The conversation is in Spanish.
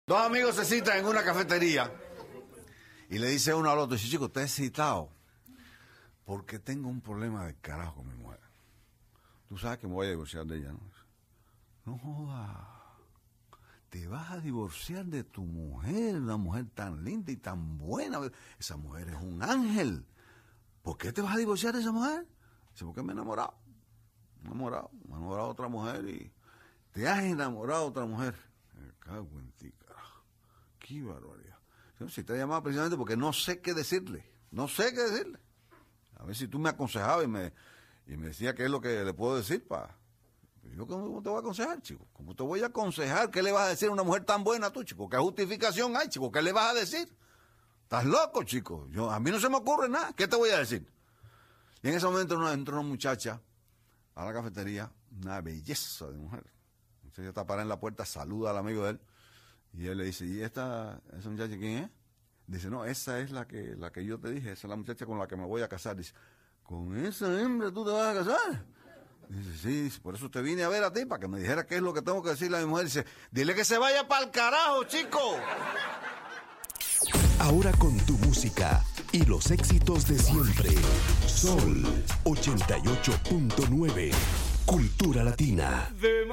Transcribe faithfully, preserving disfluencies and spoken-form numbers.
Dos amigos se citan en una cafetería y le dice uno al otro, dice, chico, ¿usted es citado? Porque tengo un problema de carajo con mi mujer. Tú sabes que me voy a divorciar de ella, ¿no? No jodas. Te vas a divorciar de tu mujer, una mujer tan linda y tan buena. Esa mujer es un ángel. ¿Por qué te vas a divorciar de esa mujer? Dice, porque me he enamorado. Me he enamorado. Me he enamorado de otra mujer y... Te has enamorado de otra mujer. Me cago en ti, carajo. Qué barbaridad. Si te he llamado precisamente porque no sé qué decirle. No sé qué decirle. A ver si tú me aconsejabas y me, y me decías qué es lo que le puedo decir, pa. Yo cómo te voy a aconsejar, chico. ¿Cómo te voy a aconsejar? ¿Qué le vas a decir a una mujer tan buena tú, chico? ¿Qué justificación hay, chico? ¿Qué le vas a decir? ¿Estás loco, chico? Yo, a mí no se me ocurre nada. ¿Qué te voy a decir? Y en ese momento entró una muchacha a la cafetería, una belleza de mujer. Entonces ella está parada en la puerta, saluda al amigo de él, y él le dice, ¿y esta, esa muchacha quién es? Dice, no, esa es la que, la que yo te dije, esa es la muchacha con la que me voy a casar. Dice, ¿con esa hembra tú te vas a casar? Dice, sí, dice, por eso te vine a ver a ti, para que me dijera qué es lo que tengo que decirle a mi mujer. Dice, dile que se vaya para el carajo, chico. Ahora con tu música y los éxitos de siempre. Sol ochenta y ocho punto nueve, Cultura Latina.